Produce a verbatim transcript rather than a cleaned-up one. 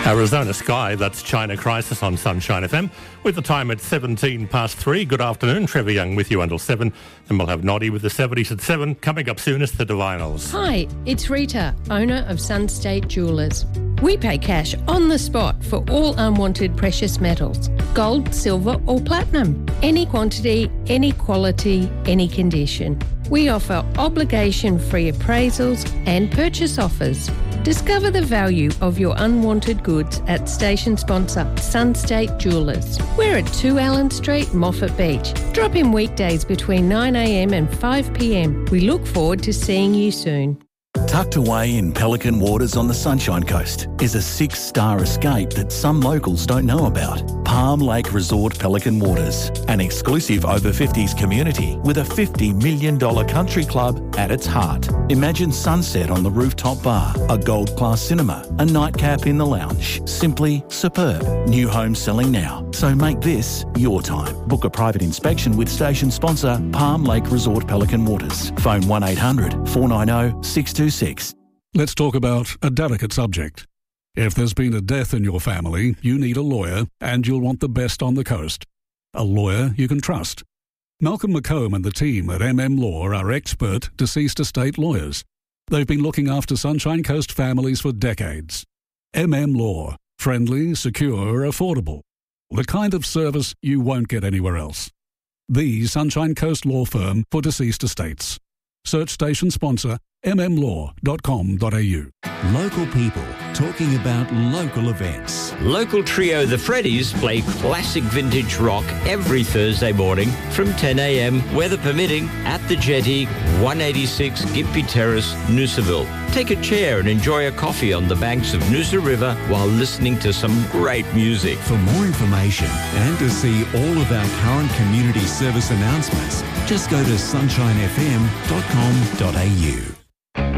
Arizona Sky, that's China Crisis on Sunshine F M, with the time at seventeen past three. Good afternoon, Trevor Young with you until seven. Then we'll have Noddy with the seventies at seven. Coming up soon is the Divinals. Hi, it's Rita, owner of Sunstate Jewellers. We pay cash on the spot for all unwanted precious metals, gold, silver or platinum. Any quantity, any quality, any condition. We offer obligation-free appraisals and purchase offers. Discover the value of your unwanted goods at station sponsor Sunstate Jewellers. We're at two Allen Street, Moffat Beach. Drop in weekdays between nine a m and five p m. We look forward to seeing you soon. Tucked away in Pelican Waters on the Sunshine Coast is a six-star escape that some locals don't know about. Palm Lake Resort Pelican Waters, an exclusive over fifties community with a fifty million dollars country club at its heart. Imagine sunset on the rooftop bar, a gold-class cinema, a nightcap in the lounge. Simply superb. New homes selling now, so make this your time. Book a private inspection with station sponsor Palm Lake Resort Pelican Waters. Phone one eight hundred four nine zero six two six. Let's talk about a delicate subject. If there's been a death in your family, you need a lawyer, and you'll want the best on the coast. A lawyer you can trust. Malcolm McComb and the team at M M Law are expert deceased estate lawyers. They've been looking after Sunshine Coast families for decades. M M Law. Friendly, secure, affordable. The kind of service you won't get anywhere else. The Sunshine Coast law firm for deceased estates. Search station sponsor m m law dot com dot a u. Local people talking about local events. Local trio The Freddies play classic vintage rock every Thursday morning from ten a m, weather permitting, at the Jetty, one eighty-six Gympie Terrace, Noosaville. Take a chair and enjoy a coffee on the banks of Noosa River while listening to some great music. For more information and to see all of our current community service announcements, just go to sunshine f m dot com dot a u.